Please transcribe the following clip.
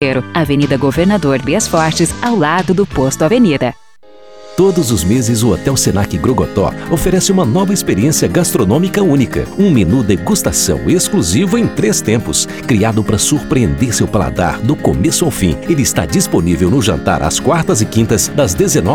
Avenida Governador Bias Fortes, ao lado do Posto Avenida. Todos os meses, o Hotel Senac Grogotó oferece uma nova experiência gastronômica única. Um menu degustação exclusivo em 3 tempos. Criado para surpreender seu paladar do começo ao fim. Ele está disponível no jantar às quartas e quintas, das 19